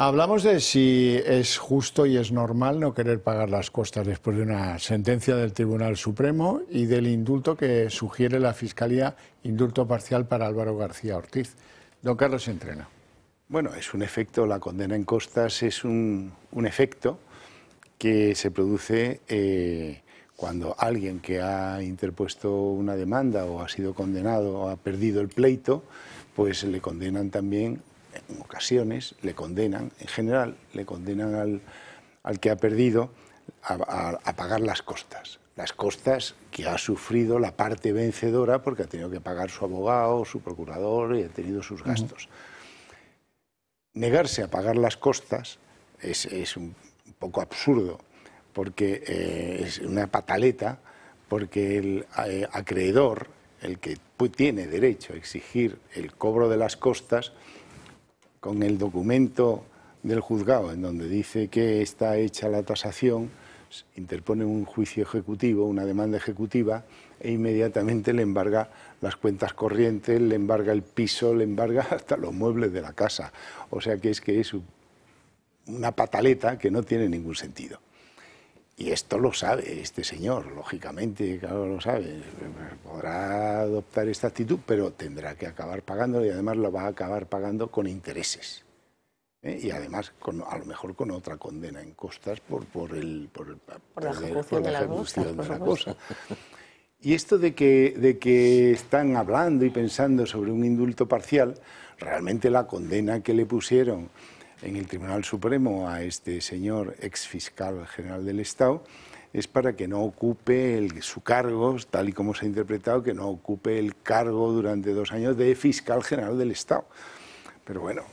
Hablamos de si es justo y es normal no querer pagar las costas después de una sentencia del Tribunal Supremo y del indulto que sugiere la Fiscalía, indulto parcial para Álvaro García Ortiz. Don Carlos Entrena. Bueno, es un efecto, la condena en costas es un efecto que se produce cuando alguien que ha interpuesto una demanda o ha sido condenado o ha perdido el pleito, pues le condenan también, en ocasiones, le condenan, en general, le condenan al que ha perdido a pagar las costas. Las costas que ha sufrido la parte vencedora porque ha tenido que pagar su abogado, su procurador y ha tenido sus gastos. Negarse a pagar las costas es un poco absurdo, porque es una pataleta, porque el acreedor, el que tiene derecho a exigir el cobro de las costas, con el documento del juzgado en donde dice que está hecha la tasación, interpone un juicio ejecutivo, una demanda ejecutiva, e inmediatamente le embarga las cuentas corrientes, le embarga el piso, le embarga hasta los muebles de la casa. O sea que es una pataleta que no tiene ningún sentido. Y esto lo sabe este señor, lógicamente, claro, lo sabe. Podrá adoptar esta actitud, pero tendrá que acabar pagando y además lo va a acabar pagando con intereses. Y además, a lo mejor con otra condena en costas por la ejecución de la cosa. Y esto de que están hablando y pensando sobre un indulto parcial, realmente la condena que le pusieron en el Tribunal Supremo a este señor exfiscal general del Estado es para que no ocupe su cargo, tal y como se ha interpretado, que no ocupe el cargo durante 2 años de fiscal general del Estado. Pero bueno,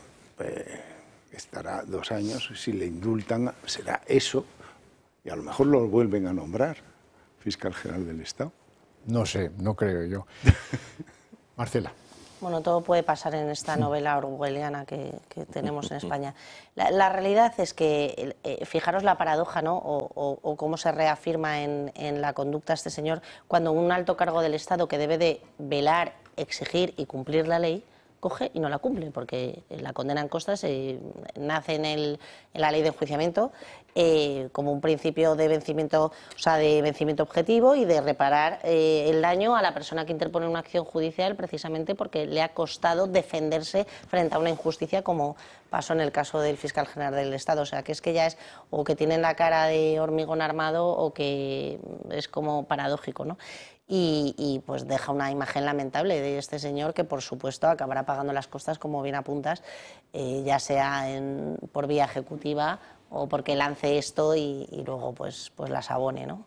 estará 2 años, si le indultan será eso, y a lo mejor lo vuelven a nombrar fiscal general del Estado. No sé, no creo yo. Marcela. Bueno, todo puede pasar en esta novela orwelliana que tenemos en España. La realidad es que, fijaros la paradoja, ¿no? O cómo se reafirma en la conducta de este señor, cuando un alto cargo del Estado que debe de velar, exigir y cumplir la ley, coge y no la cumple, porque la condena en costas nace en la ley de enjuiciamiento como un principio de vencimiento, o sea, de vencimiento objetivo y de reparar el daño a la persona que interpone una acción judicial, precisamente porque le ha costado defenderse frente a una injusticia, como pasó en el caso del fiscal general del Estado. O sea, que es que ya es o que tienen la cara de hormigón armado o que es como paradójico, ¿no? Y pues deja una imagen lamentable de este señor que, por supuesto, acabará pagando las costas, como bien apuntas, ya sea por vía ejecutiva o porque lance esto y luego pues las abone, ¿no?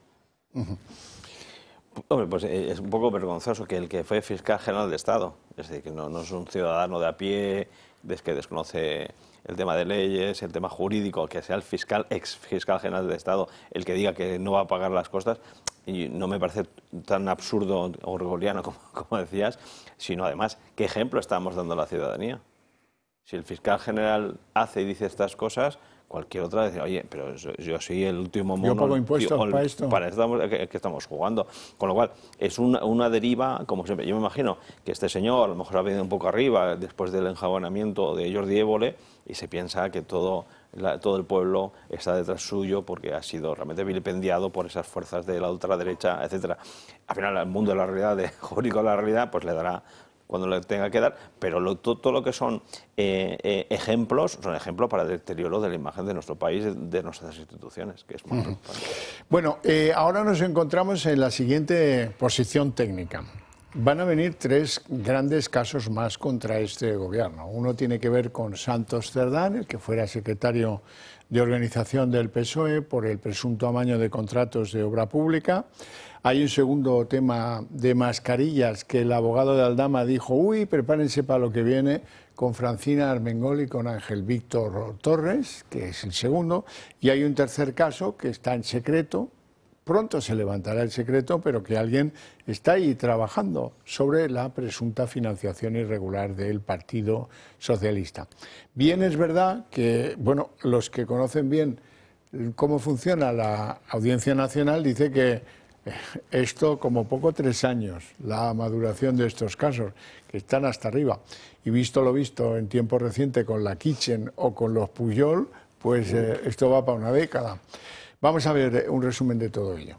Hombre, pues es un poco vergonzoso que el que fue fiscal general de Estado, es decir, que no es un ciudadano de a pie, que desconoce el tema de leyes, el tema jurídico, que sea el ex fiscal general de Estado el que diga que no va a pagar las costas. Y no me parece tan absurdo o orwelliano como decías, sino además, ¿qué ejemplo estamos dando a la ciudadanía? Si el fiscal general hace y dice estas cosas, cualquier otra dice, oye, pero yo soy el último mono. Yo pago impuestos para esto. Para esto que estamos jugando. Con lo cual, es una deriva, como siempre. Yo me imagino que este señor a lo mejor ha venido un poco arriba después del enjabonamiento de Jordi Évole y se piensa que todo el pueblo está detrás suyo porque ha sido realmente vilipendiado por esas fuerzas de la ultraderecha, etcétera. Al final, el mundo de la realidad, jurídico de la realidad, pues le dará cuando le tenga que dar, pero todo lo que son ejemplos, son ejemplos para el deterioro de la imagen de nuestro país, de nuestras instituciones, que es muy preocupante. Bueno, ahora nos encontramos en la siguiente posición técnica. Van a venir 3 grandes casos más contra este gobierno. Uno tiene que ver con Santos Cerdán, el que fuera secretario de organización del PSOE por el presunto amaño de contratos de obra pública. Hay un segundo tema de mascarillas que el abogado de Aldama dijo, uy, prepárense para lo que viene, con Francina Armengol y con Ángel Víctor Torres, que es el segundo. Y hay un tercer caso que está en secreto. Pronto se levantará el secreto, pero que alguien está ahí trabajando sobre la presunta financiación irregular del Partido Socialista. Bien es verdad que, bueno, los que conocen bien cómo funciona la Audiencia Nacional dice que Esto, como poco, 3 años, la maduración de estos casos, que están hasta arriba. Y visto lo visto en tiempo reciente con la Kitchen o con los Pujol, pues esto va para una década. Vamos a ver un resumen de todo ello.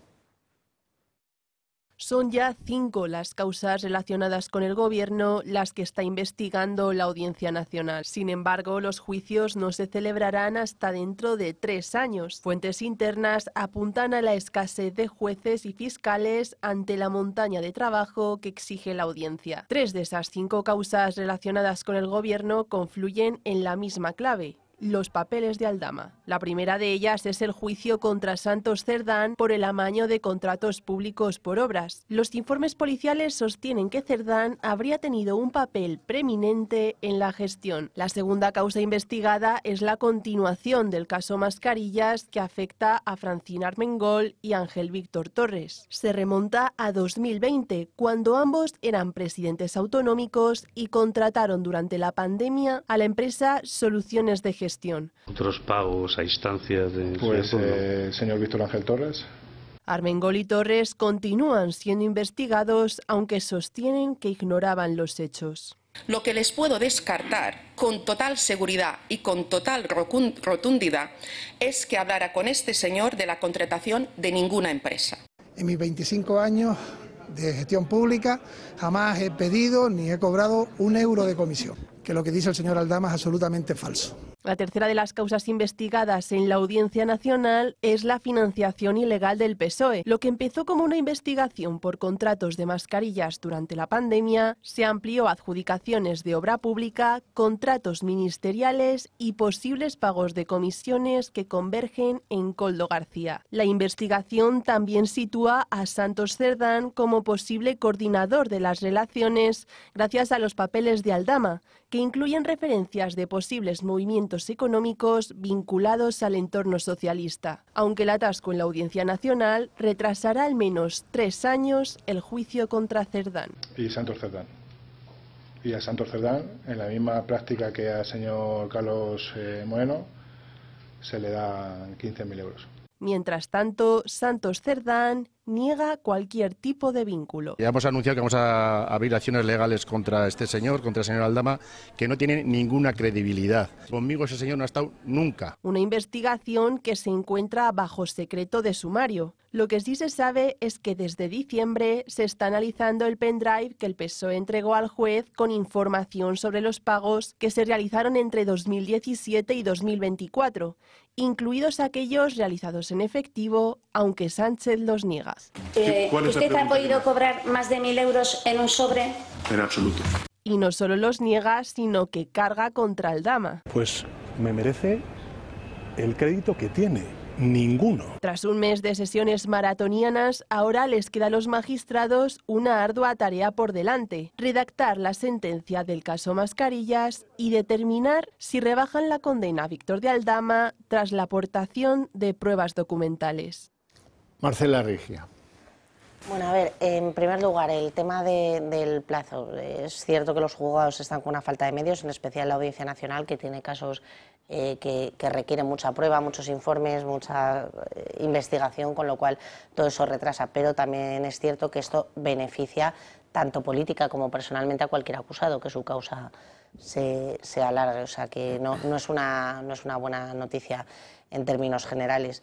Son ya 5 las causas relacionadas con el Gobierno las que está investigando la Audiencia Nacional. Sin embargo, los juicios no se celebrarán hasta dentro de 3 años. Fuentes internas apuntan a la escasez de jueces y fiscales ante la montaña de trabajo que exige la audiencia. 3 de esas 5 causas relacionadas con el Gobierno confluyen en la misma clave: los papeles de Aldama. La primera de ellas es el juicio contra Santos Cerdán por el amaño de contratos públicos por obras. Los informes policiales sostienen que Cerdán habría tenido un papel preeminente en la gestión. La segunda causa investigada es la continuación del caso Mascarillas, que afecta a Francina Armengol y Ángel Víctor Torres. Se remonta a 2020, cuando ambos eran presidentes autonómicos y contrataron durante la pandemia a la empresa Soluciones de Gestión. Otros pagos a instancias de... Pues señor Víctor Ángel Torres. Armengol y Torres continúan siendo investigados, aunque sostienen que ignoraban los hechos. Lo que les puedo descartar con total seguridad y con total rotundidad es que hablara con este señor de la contratación de ninguna empresa. En mis 25 años de gestión pública jamás he pedido ni he cobrado un euro de comisión, que lo que dice el señor Aldama es absolutamente falso. La tercera de las causas investigadas en la Audiencia Nacional es la financiación ilegal del PSOE. Lo que empezó como una investigación por contratos de mascarillas durante la pandemia se amplió a adjudicaciones de obra pública, contratos ministeriales y posibles pagos de comisiones que convergen en Koldo García. La investigación también sitúa a Santos Cerdán como posible coordinador de las relaciones gracias a los papeles de Aldama, que incluyen referencias de posibles movimientos económicos vinculados al entorno socialista. Aunque el atasco en la Audiencia Nacional retrasará al menos 3 años el juicio contra Cerdán. Y Santos Cerdán. Y a Santos Cerdán, en la misma práctica que al señor Carlos Moreno, se le dan 15.000 euros. Mientras tanto, Santos Cerdán niega cualquier tipo de vínculo. Ya hemos anunciado que vamos a abrir acciones legales contra este señor, contra el señor Aldama, que no tiene ninguna credibilidad. Conmigo ese señor no ha estado nunca. Una investigación que se encuentra bajo secreto de sumario. Lo que sí se sabe es que desde diciembre se está analizando el pendrive que el PSOE entregó al juez con información sobre los pagos que se realizaron entre 2017 y 2024, incluidos aquellos realizados en efectivo, aunque Sánchez los niega. ¿Usted ha podido cobrar más de 1.000 euros en un sobre? En absoluto. Y no solo los niega, sino que carga contra Aldama. Pues me merece el crédito que tiene. Ninguno. Tras un mes de sesiones maratonianas, ahora les queda a los magistrados una ardua tarea por delante: redactar la sentencia del caso Mascarillas y determinar si rebajan la condena a Víctor de Aldama tras la aportación de pruebas documentales. Marcela Rigia. Bueno, a ver, en primer lugar, el tema del plazo. Es cierto que los juzgados están con una falta de medios, en especial la Audiencia Nacional, que tiene casos que requieren mucha prueba, muchos informes, mucha investigación, con lo cual todo eso retrasa. Pero también es cierto que esto beneficia tanto política como personalmente a cualquier acusado, que su causa se alargue. O sea, que no es una buena noticia en términos generales.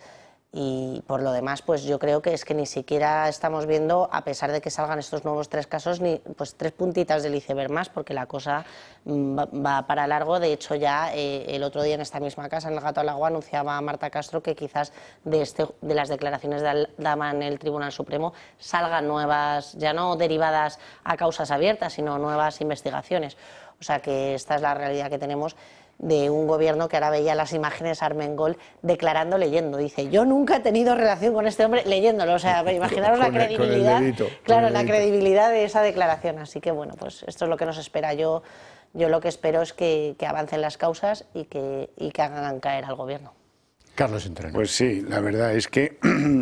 Y por lo demás, pues yo creo que es que ni siquiera estamos viendo, a pesar de que salgan estos nuevos 3 casos, ni pues 3 puntitas del iceberg más, porque la cosa va para largo. De hecho, ya el otro día en esta misma casa, en el Gato al Agua, anunciaba Marta Castro que quizás de las declaraciones de Aldama en el Tribunal Supremo salgan nuevas, ya no derivadas a causas abiertas, sino nuevas investigaciones. O sea que esta es la realidad que tenemos de un gobierno que ahora veía las imágenes a Armengol declarando leyendo. Dice, yo nunca he tenido relación con este hombre leyéndolo. O sea, imaginaros la credibilidad, claro, la credibilidad de esa declaración. Así que bueno, pues esto es lo que nos espera. Yo lo que espero es que avancen las causas y que hagan caer al gobierno. Carlos Entreno. Pues sí, la verdad es que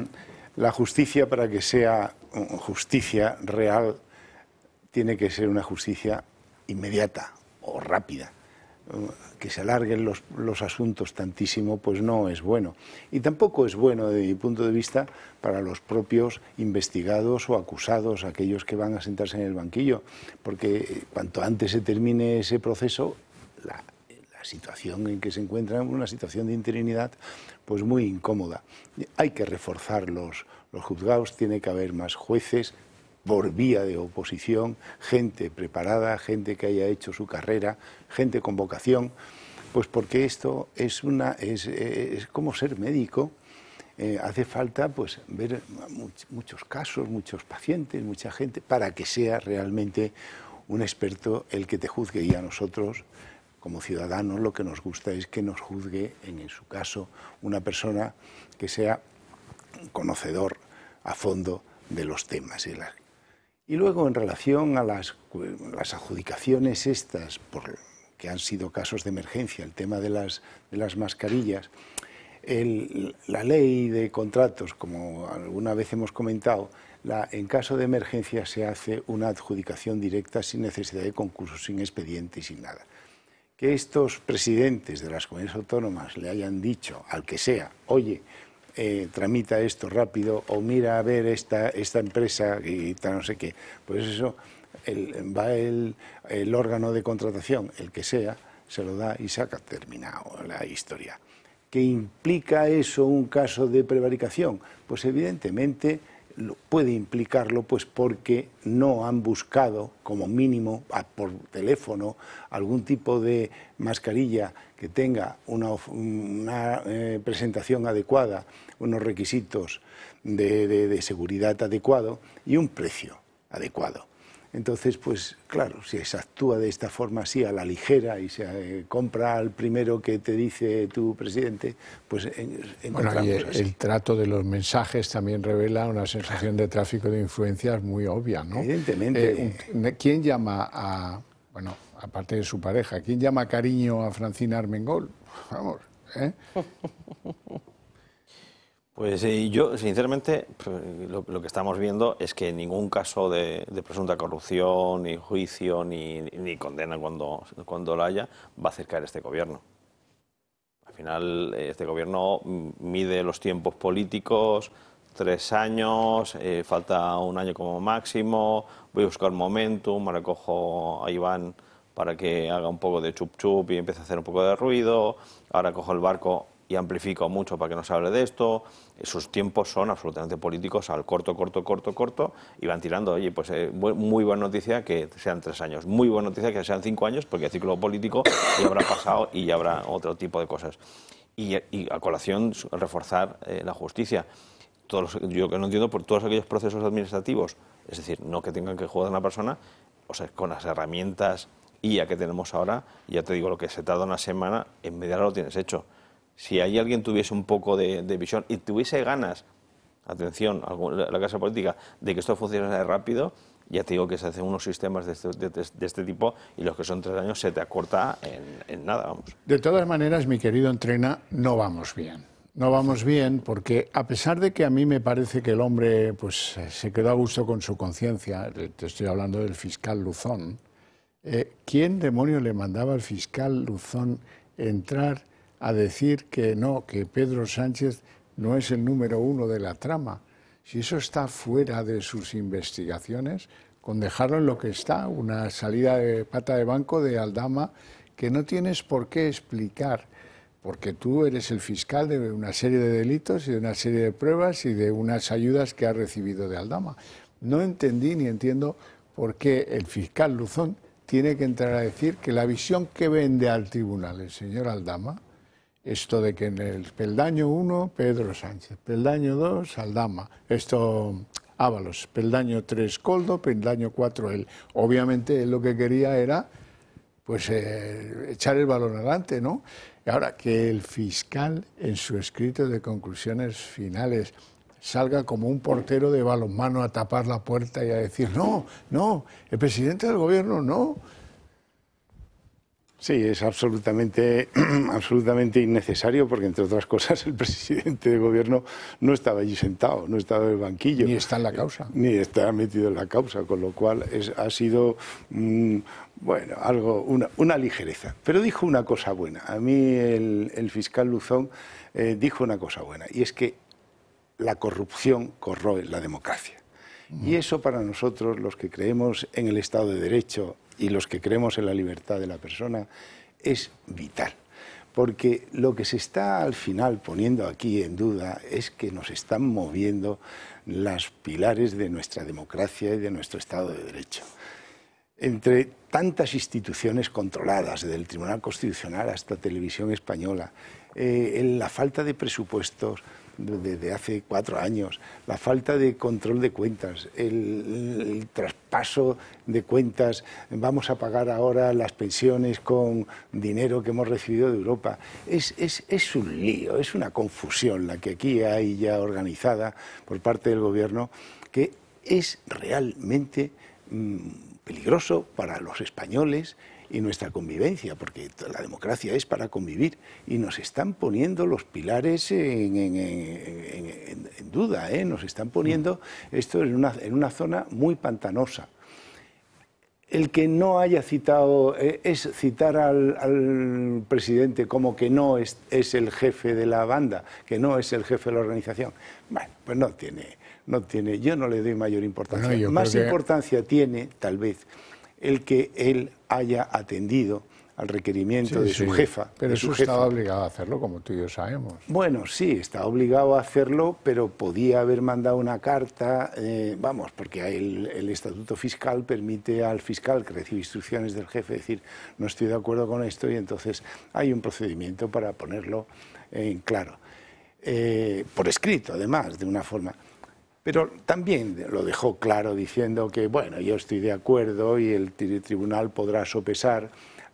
la justicia, para que sea justicia real, tiene que ser una justicia inmediata o rápida. que se alarguen los asuntos tantísimo, pues no es bueno. Y tampoco es bueno, desde mi punto de vista, para los propios investigados o acusados, aquellos que van a sentarse en el banquillo, porque cuanto antes se termine ese proceso, la situación en que se encuentran, una situación de interinidad, pues muy incómoda. Hay que reforzar los juzgados, tiene que haber más jueces por vía de oposición, gente preparada, gente que haya hecho su carrera, gente con vocación, pues porque esto es como ser médico. Hace falta pues ver muchos casos, muchos pacientes, mucha gente, para que sea realmente un experto el que te juzgue. Y a nosotros, como ciudadanos, lo que nos gusta es que nos juzgue, en su caso, una persona que sea conocedor a fondo de los temas. Y luego, en relación a las adjudicaciones estas, que han sido casos de emergencia, el tema de las mascarillas, la ley de contratos, como alguna vez hemos comentado, en caso de emergencia se hace una adjudicación directa sin necesidad de concurso, sin expediente y sin nada. Que estos presidentes de las comunidades autónomas le hayan dicho al que sea, oye, tramita esto rápido, o mira a ver esta empresa y tal, no sé qué, pues eso, va el órgano de contratación, el que sea, se lo da y se ha terminado la historia. ¿Qué implica eso un caso de prevaricación? Pues evidentemente puede implicarlo, pues porque no han buscado, como mínimo, por teléfono, algún tipo de mascarilla que tenga una presentación adecuada, unos requisitos de seguridad adecuado y un precio adecuado. Entonces, pues claro, si se actúa de esta forma así, a la ligera, y se compra al primero que te dice tu presidente, pues encontramos así. El trato de los mensajes también revela una sensación de tráfico de influencias muy obvia, ¿no? Evidentemente. ¿Quién llama bueno, aparte de su pareja, quién llama cariño a Francina Armengol? Vamos, ¿eh? Pues yo, sinceramente, lo que estamos viendo es que ningún caso de presunta corrupción, ni juicio, ni condena cuando la haya, va a hacer caer este gobierno. Al final, este gobierno mide los tiempos políticos, 3 años, falta 1 año como máximo, voy a buscar momentum, me recojo a Iván para que haga un poco de chup chup y empiece a hacer un poco de ruido, ahora cojo el barco y amplifico mucho para que no se hable de esto. Sus tiempos son absolutamente políticos, al corto, y van tirando. Oye, pues muy buena noticia que sean 3 años, muy buena noticia que sean 5 años, porque el ciclo político ya habrá pasado y ya habrá otro tipo de cosas. Y a colación, reforzar la justicia. Yo que no entiendo por todos aquellos procesos administrativos, es decir, no que tengan que jugar a una persona, o sea, con las herramientas IA que tenemos ahora, ya te digo, lo que se tarda 1 semana, en media hora lo tienes hecho. Si ahí alguien tuviese un poco de visión y tuviese ganas, atención, la clase política, de que esto funcione rápido, ya te digo que se hacen unos sistemas de este tipo y los que son 3 años se te acorta en nada, vamos. De todas maneras, mi querido Entrena, no vamos bien. No vamos bien porque, a pesar de que a mí me parece que el hombre pues se quedó a gusto con su conciencia, te estoy hablando del fiscal Luzón, ¿quién demonios le mandaba al fiscal Luzón entrar a decir que no, que Pedro Sánchez no es el número 1 de la trama? Si eso está fuera de sus investigaciones, con dejarlo en lo que está, una salida de pata de banco de Aldama que no tienes por qué explicar, porque tú eres el fiscal de una serie de delitos y de una serie de pruebas y de unas ayudas que has recibido de Aldama. No entendí ni entiendo por qué el fiscal Luzón tiene que entrar a decir que la visión que vende al tribunal el señor Aldama, esto de que en el peldaño 1, Pedro Sánchez, peldaño 2, Aldama, Ábalos, peldaño 3, Koldo, peldaño 4, él. Obviamente él lo que quería era pues echar el balón adelante, ¿no? Y ahora, que el fiscal en su escrito de conclusiones finales salga como un portero de balonmano a tapar la puerta y a decir, no, el presidente del gobierno no. Sí, es absolutamente innecesario porque, entre otras cosas, el presidente de gobierno no estaba allí sentado, no estaba en el banquillo. Ni está en la causa. Ni está metido en la causa, con lo cual ha sido, bueno, una ligereza. Pero dijo una cosa buena. A mí el fiscal Luzón dijo una cosa buena, y es que la corrupción corroe la democracia. Y eso para nosotros, los que creemos en el Estado de Derecho y los que creemos en la libertad de la persona, es vital. Porque lo que se está al final poniendo aquí en duda es que nos están moviendo los pilares de nuestra democracia y de nuestro Estado de Derecho. Entre tantas instituciones controladas, desde el Tribunal Constitucional hasta Televisión Española, la falta de presupuestos desde hace 4 años, la falta de control de cuentas, el traspaso de cuentas, vamos a pagar ahora las pensiones con dinero que hemos recibido de Europa. Es un lío, es una confusión la que aquí hay ya organizada por parte del Gobierno, que es realmente peligroso para los españoles y nuestra convivencia, porque la democracia es para convivir, y nos están poniendo los pilares en duda, nos están poniendo esto en una zona muy pantanosa. El que no haya citado, es citar al presidente como que no es el jefe de la banda, que no es el jefe de la organización. Bueno, pues no tiene, yo no le doy mayor importancia. Bueno, más importancia tiene, tal vez, el que él haya atendido al requerimiento de su jefa. Pero eso estaba obligado a hacerlo, como tú y yo sabemos. Bueno, sí, está obligado a hacerlo, pero podía haber mandado una carta, porque el estatuto fiscal permite al fiscal que recibe instrucciones del jefe decir no estoy de acuerdo con esto, y entonces hay un procedimiento para ponerlo en claro. Por escrito, además, de una forma. Pero también lo dejó claro diciendo que, bueno, yo estoy de acuerdo y el tribunal podrá sopesar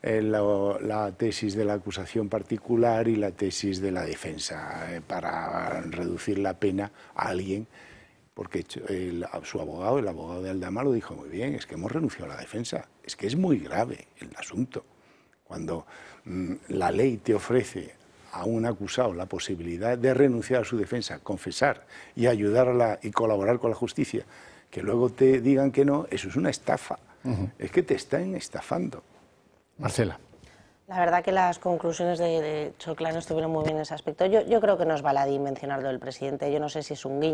la tesis de la acusación particular y la tesis de la defensa para reducir la pena a alguien, porque su abogado, el abogado de Aldama, lo dijo muy bien, es que hemos renunciado a la defensa, es que es muy grave el asunto. Cuando la ley te ofrece a un acusado la posibilidad de renunciar a su defensa, confesar y ayudarla y colaborar con la justicia, que luego te digan que no, eso es una estafa. Es que te están estafando. Marcela. La verdad que las conclusiones de Choclano estuvieron muy bien en ese aspecto. Yo creo que no es baladí mencionar lo del presidente. Yo no sé si es un guiño